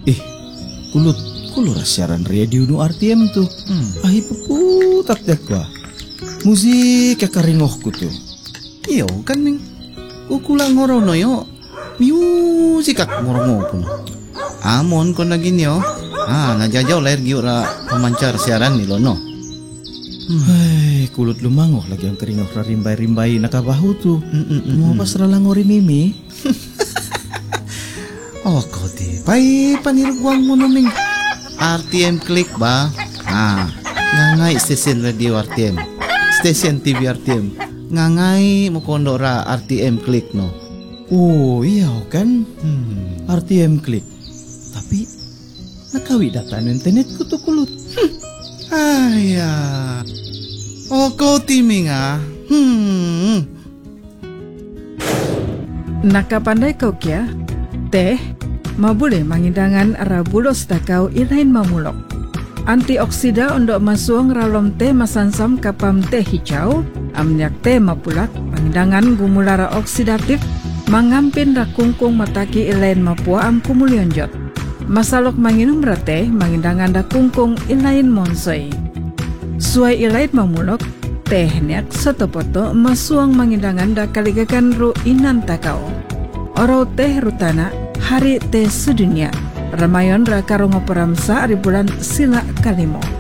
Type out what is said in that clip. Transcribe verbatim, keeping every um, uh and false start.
Eh, kulut kulo siaran radio nu R T M tuh. Hmm. Ahi puputat dak ba. Musik kakaringohku tuh. Iyo kan ning ukula ngorono yo. Music ak ngorongo pun. Amon kon lagi niyo. Ah, najajaw lahir giura pemancar siaran ni lono. Hmm. Hei, kulut lumangoh lagi yang keringoh rimbai-rimbai nakabahu tuh. Mau pas ralangori mimi. Oh, kau ti. Pai paniruguang mo naming R T M Click ba? Ah, ngangay stesen radio R T M. Stesen T V R T M. Ngangay mo kondo ra R T M Click no. Oh, iya kan? Hmm. R T M Click. Tapi nakawi data internet ko tuh kulut. Hmm. Aya. Oh, kau timing ah. Hmm. Nakapandai kau kia? Teh, mabule mangidangan rabulos takau ilain mamulok. Antioksida untuk masuang ralom teh masansam kapam teh hijau, amnyak teh mapulak, mangidangan gumulara oksidatif, mangampin rakungkung mataki ilain mapua am kumulionjot. Masalok manginum rate, mangidangan rakungkung ilain monsoi. Suai ilain mamulok, tehnya sotopoto masuang mangidangan da kaligakan ru inan takau. Oro teh rutana hari teh sedunia. Ramayon ra karongo peramsa ari bulan sila kalimo.